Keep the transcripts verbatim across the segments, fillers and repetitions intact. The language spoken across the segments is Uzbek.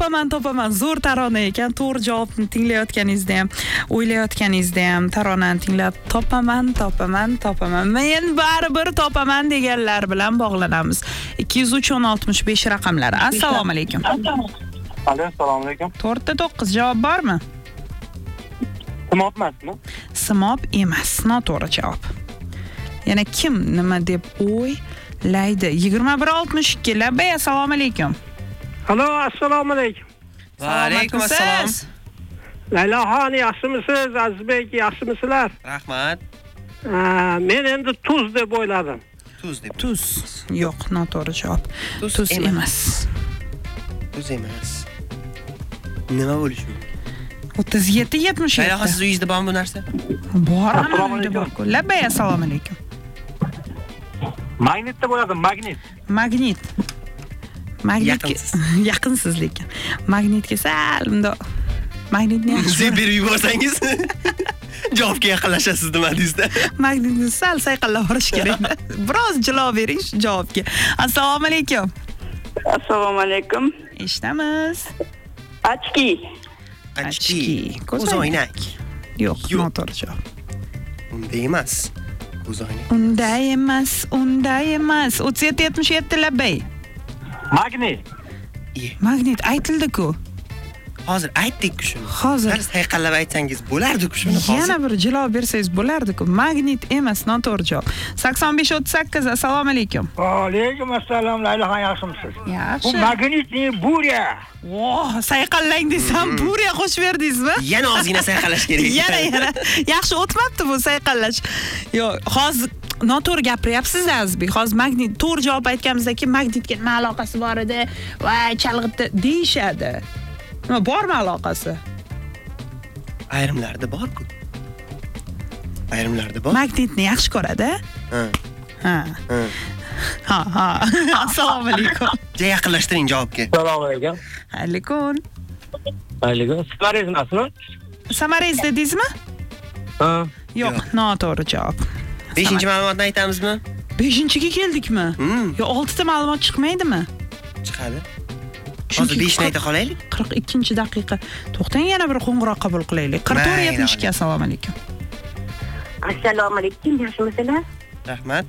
topaman, topaman. Zo'r tarona ekan. To'g'ri javobni tinglayotganingizda ham, o'ylayotganingizda ham taronani tinglab topaman, topaman, topaman. Men baribir topaman deganlar bilan bog'lanamiz. ikki yuz uch o'n oltmish besh raqamlari. Assalomu alaykum. Assalomu alaykum. to'rtta to'qqiz javob bormi? Simob emasmi? Simob emas, noto'g'ri javob. Yana kim nima deb o'ylaydi? yigirma bir oltmish ikki. Labbay, assalomu alaykum. Alo, assalomu alaykum. Va alaykum assalom. Laylaxon, yaxshimisiz? Azizbek, yaxshimisizlar? Rahmat. Men endi tuz deb o'yladim. Tuz deb. Tuz. Yo'q, noto'g'ri javob. Tuz Tuz emas. emas. Tuz emas. Nima bo'lishi mumkin? o'ttiz yetti yetmish yetti. Laylaxon, siz uyingizda bormi bu narsa? Bor, Assalomu uyda alaykum. bor-ku. Labbay, assalomu alaykum. Magnit deb o'yladim, magnit. Magnit. Magnitga Yaqinsiz. yaqinsiz lekin. Magnitga sal bundoq magnitni yaxshi. Siz berib yuborsangiz javobga yaqinlashasiz demadingizda. Magnitni sal sayqallab borish kerak. Biroz jilo bering shu javobga. Assalomu alaykum. Assalomu alaykum. Eshitamiz. Ochki. Ochki. Ko'zoynak. Ko'zoynak. Yo'q, Yo'q. noto'g'ri javob. Unda emas. Ko'zoynak. Unday emas, unday emas. o'ttiz yetti yetmish yetti labbay. Magnit. Magnit aytildi-ku. Hozir aytdik-ku shuni. Hozir. Hali sayqallab aytsangiz bo'lardi-ku shuni Yana hozir. bir javob bersangiz bo'lardi-ku. Magnit emas, noto'g'ri javob. sakson besh o'ttiz sakkiz. Assalomu alaykum. Alaykum assalom, Laylaxon, yaxshimisiz? Bu Yaxshi. magnitni burya. Voh, sayqallang desam, burya qo'shib berdingizmi? Yana ozgina sayqallash kerak. Yana yana. Yaxshi o'tmabdi bu sayqallash. Yo'q, hozir noto'g'ri gapiryapsiz Azizbek. Hozir magnit to'g'ri javob aytganimizdaki magnitga nima aloqasi bor edi? Voy, chalg'itdi deyshadi. Nima bormi aloqasi? Ayrimlarda bor-ku. Ayrimlarda bor. Magnitni yaxshi ko'radi. Ha. Ha. Ha. Ha, ha. Assalomu alaykum. Ja yaqinlashtiring javobga. Assalomu alaykum. Alaykum. Alaykum. Sifaringiz emasmi? Samaringiz dedingizmi? Ha. Yo'q, noto'g'ri javob. beshinchi ma'lumotni aytamizmi? beshinchiga keldikmi? Hmm. Yo, oltita ma'lumot chiqmaydimi? Chiqadi. Chunki Hozir beshni ayta qolaylik. qirq ikkinchi daqiqa. To'xtang, yana bir qo'ng'iroq qabul qilaylik. qirq to'rt Mayli, yetmish ikki. Assalomu alaykum. Assalomu alaykum. Yaxshimisizlar? Rahmat.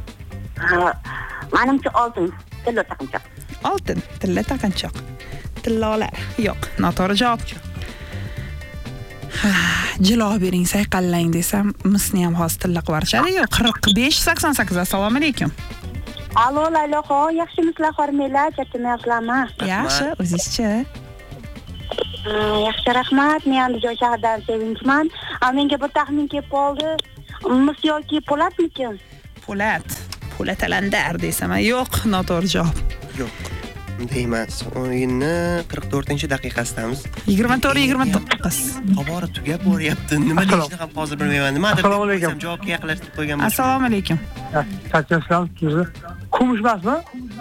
Menimcha oltin. Tilla taqinchoq. Oltin, tilla taqinchoq. Tillolar. Yo'q, noto'g'ri javob. Jilo bering, sayqallang desam, misni ham hozir tilla qilib yuborishadi. Yo'q, qirq besh sakson sakkiz. Assalomu alaykum. Alo, Laylaxon, yaxshimisizlar, xormanglar, chatmayapsizlarmi? Yaxshi, o'zingizchi? Yaxshi, rahmat. Men Andijon shahridan Sevinchman. Menga bir taxmin kelib qoldi. Mis yoki po'latmikin? Po'lat. Po'lat alandar desam, yo'q, noto'g'ri javob. Yo'q. Unda emas. O'yinni qirq to'rtinchi daqiqasidamiz. yigirma to'rt yigirma to'qqiz. Tobora tugab boryapti. Nima deyishni ham hozir bilmayman. Nimadir Assalomu alaykum. deb javobga yaqinlashtirib qo'ygan. Assalomu alaykum. Charchashlar, kumush emasmi?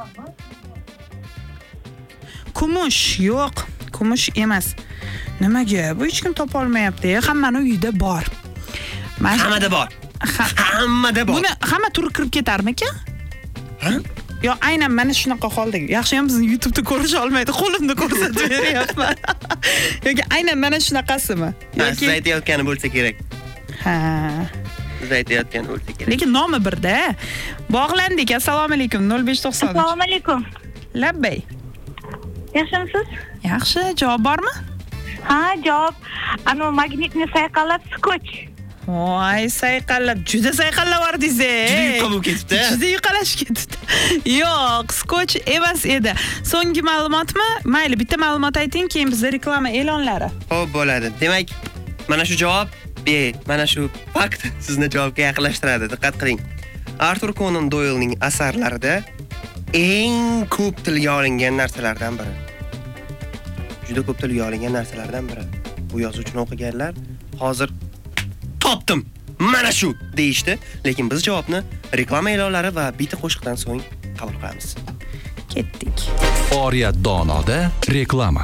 Kumush, yo'q, kumush emas. Nimaga? Bu hech kim topa olmayapti. Hammani uyida bor. Hammada bor. Hammada bor. Buni hamma turi kirib ketarmikan? Ha? Yo, aynan mana shunaqa qoldi. Yaxshi ham bizni YouTube'da ko'rish olmaydi. Qo'limda ko'rsatib beryapman. Yoki aynan mana shunaqasimi? Yoki siz aytayotgani bo'lsa kerak. Ha. Siz aytayotgani bo'lsa kerak. Lekin nomi birda. Bog'landik. Assalomu alaykum. nol besh to'qson uch. Assalomu alaykum. Labbay. Yaxshimisiz? Yaxshi, javob bormi? Ha, javob. Ano magnitni sayqallab skoch. Voy, sayqallab, juda sayqallab bordingiz. Juda yuqalib ketibdi. Juda yuqalash ketibdi. Yo'q, skoch emas edi. So'nggi ma'lumotmi? Mayli, bitta ma'lumot ayting, keyin bizda reklama e'lonlari. Xo'p, bo'ladi. Demak, mana shu javob, be, mana shu fakt sizni javobga yaqinlashtiradi. Diqqat qiling. Arthur Conan Doyle'ning asarlarida eng ko'p tilga olingan narsalardan biri. Juda ko'p tilga olingan narsalardan biri. Bu yozuvchini o'qiganlar hozir topdim. Mana shu deyishdi, lekin biz javobni reklama e'lonlari va bitta qo'shiqdan so'ng qabul qilamiz. Ketdik. Oriyat donoda reklama.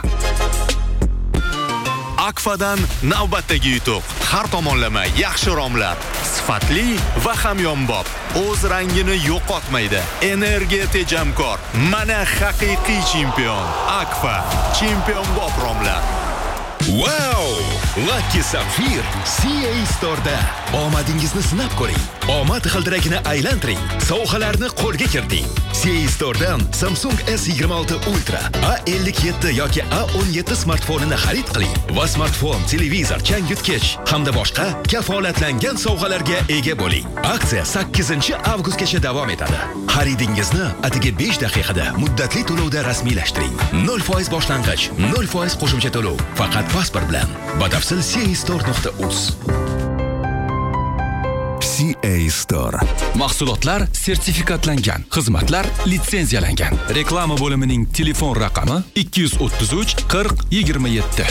Akfadan navbatdagi yutuq. Har tomonlama yaxshi romlar. sifatli va hamyonbop. O'z rangini yo'qotmaydi. Energiya tejamkor. Mana haqiqiy chempion. Akfa chempionbop romlar. Wow! Lucky Sapphire C A Store'da. Omadingizni sinab ko'ring. Omad g'ildirakini aylantiring. Sovg'alarni qo'lga kiriting. C A Store'dan Samsung S yigirma olti Ultra, A ellik yetti yoki A o'n yetti smartfonini xarid qiling va smartfon, televizor, changyutgich hamda boshqa kafolatlangan sovg'alarga ega bo'ling. Aksiya sakkizinchi avgustgacha davom etadi. Xaridingizni atigi besh daqiqada muddatli to'lovda rasmiylashtiring. nol foiz boshlang'ich, nol foiz qo'shimcha to'lov. Faqat pasport bilan. Batafsil c a store nuqta uz. C A Store. Mahsulotlar sertifikatlangan, xizmatlar litsenziyalangan. Reklama bo'limining telefon raqami ikki yuz o'ttiz uch qirq yigirma yetti.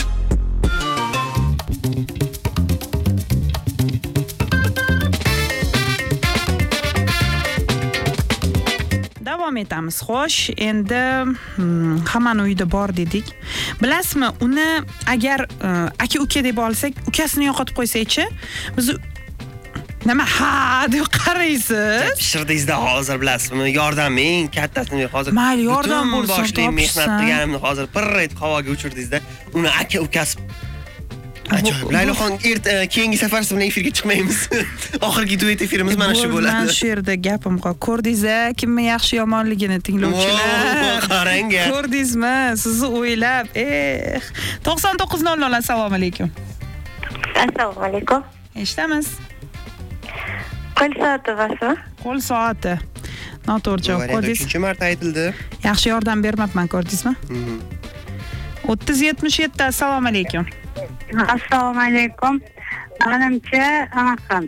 Davom etamiz. Xo'sh, endi hmm, hammani uyda bor dedik. Bilasizmi, uni agar aka uka deb olsak, ukasini yo'qotib qo'ysa-chi, biz nima ha deb qaraysiz? Pishirdingizda hozir bilasizmi? Yordaming, kattasini hozir. Mayli, yordam bo'lsin, boshli mehnat qilganimni hozir birret havoga uchirdingizda, uni aka ukasi. Ajoyib. Layloxon, keyingi safar siz bilan efirga chiqmaymiz. Oxirgi duet efirimiz mana shu bo'ladi. Mana shu yerda gapim qoldi. Ko'rdingiz-a, kimni yaxshi yomonligini tinglovchilar. Qarang. Ko'rdingizmi? Sizni o'ylab, eh. to'qson to'qqiz nol nol. Assalomu alaykum. Assalomu alaykum. Eshitamiz. Qo'l soati bormi? Qo'l soati. Noto'g'ri javob qo'ydingiz. uchinchi marta aytildi. Yaxshi yordam bermabman, ko'rdingizmi? o'ttiz yetmish yetti. Assalomu alaykum. Assalomu alaykum. Menimcha, anaqa.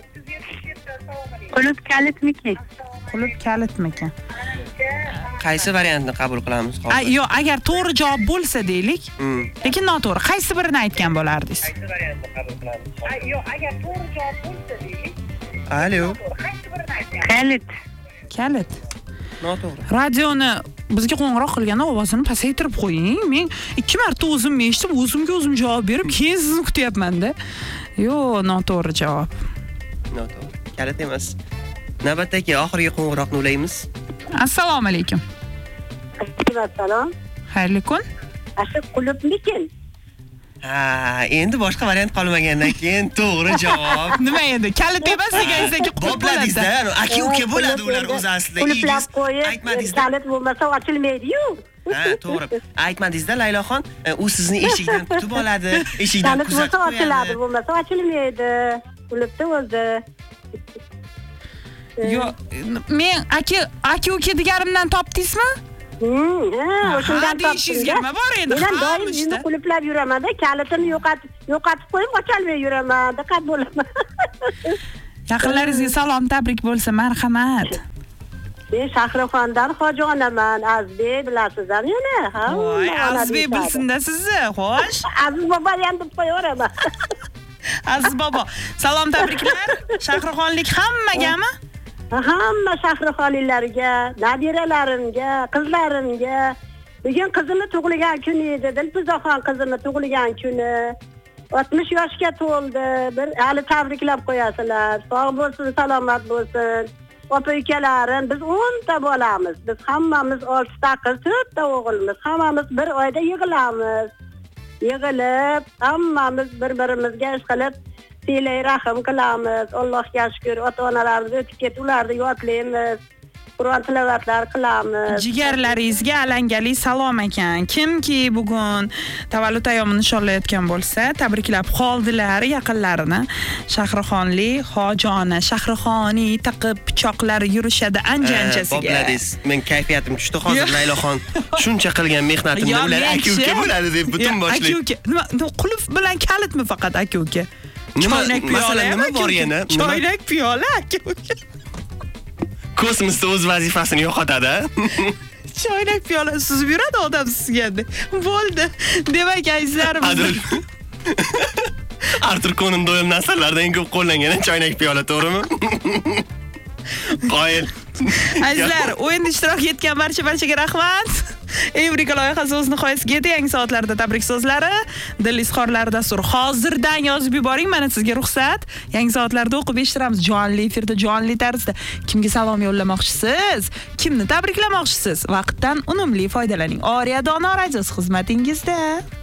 Qulub kalitmiki? Qulub kalitmiki? Qaysi variantni qabul qilamiz hozir? Yo'q, agar to'g'ri javob bo'lsa deylik, lekin noto'g'ri. Qaysi birini aytgan bo'lardingiz? Qaysi variantni qabul qilamiz? Yo'q, agar to'g'ri javob bo'lsa deylik. Alo. Kalit. Kalit. Noto'g'ri. Radioni bizga qo'ng'iroq qilganda ovozini pasaytirib qo'ying. Men ikki marta o'zim eshitib, o'zimga o'zim javob berib, keyin sizni kutyapman-da. Yo'q, noto'g'ri javob. Noto'g'ri. Kalit emas. Navbatdagi oxirgi qo'ng'iroqni ulaymiz. Assalomu alaykum. Assalom. Xayrli kun. Ashu qulubmikin? Ha, endi boshqa variant qolmagandan keyin to'g'ri javob. Nima endi? Kalit emas degansizki, bobladingizda, aka uka bo'ladi ular o'zi aslida. Qulublab qo'yib, kalit bo'lmasa ochilmaydi-yu. Ha, to'g'ri. Aytmadingizda Layloxon, u sizni eshikdan kutib oladi, eshikdan kuzatib qo'yadi. Kalit bo'lsa ochiladi, bo'lmasa ochilmaydi. Qulubda o'zi. Yo'q, men aka aka uka deganimdan topdingizmi? Hmm, o'shundan topdingizga nima bor endi? Men doim uyni qulublab yuraman-da, kalitini yo'qotib, yo'qotib qo'yib ocholmay yuraman, diqqat bo'laman. Yaqinlaringizga salom, tabrik bo'lsin, marhamat. Men Shahraxondan Xo'jonaman, Azbek bilasiz-a meni? Ha. Voy, Azbek bilsin-da sizni, xo'sh. Aziz bobo ham deb qo'yaveraman. Aziz bobo, salom, tabriklar. Shahraxonlik hammagami? Hamma Shahraxonliklarga, nabiralarimga, qizlarimga. Bugun qizimni tug'ilgan kuni edi, Dilfuzaxon qizimni tug'ilgan kuni. oltmish yoshga to'ldi. Bir hali tabriklab qo'yasizlar. Sog' bo'lsin, salomat bo'lsin. Opa ukalarim, biz o'n ta bolamiz. Biz hammamiz oltita qiz, to'rtta o'g'ilmiz. Hammamiz bir oyda yig'ilamiz. Yig'ilib, hammamiz bir-birimizga ish qilib silay rahim qilamiz. Allohga shukr, ota-onalarimiz o'tib ketdi, ularni yodlaymiz. Qur'on tilovatlar qilamiz. Jigarlaringizga alangali salom ekan. Kimki bugun tavallud ayyomini nishonlayotgan bo'lsa, tabriklab qoldilar yaqinlarini. Shahraxonlik, Xojona, Shahraxoniy taqib pichoqlar yurishadi ancha-anchasiga. Bobladingiz. Men kayfiyatim tushdi hozir Layloxon. Shuncha qilgan mehnatimni ular aka-uka bo'ladi deb butun boshli. Aka-uka. Nima, qulf bilan kalitmi faqat aka-uka? Choynak piyola nima bor yana? Choynak piyola aka-uka. Kosmosda o'z vazifasini yo'qotadi. Choynak piyola suzib yuradi odam sizga. Bo'ldi. Demak, azizlarimiz. Artur Conan Doyle nasrlardan eng ko'p qo'llangan choynak piyola, to'g'rimi? Qoyil. Azizlar, o'yinda ishtirok etgan barcha barchaga rahmat. Evrika loyihasi o'z nihoyasiga yetdi. Yangi soatlarda tabrik so'zlari, dil izhorlari dasturi. Hozirdan yozib yuboring, mana sizga ruxsat. Yangi soatlarda o'qib eshittiramiz. Jonli efirda, jonli tarzda. Kimga salom yo'llamoqchisiz? Kimni tabriklamoqchisiz? Vaqtdan unumli foydalaning. Oriya Dono radiosi xizmatingizda.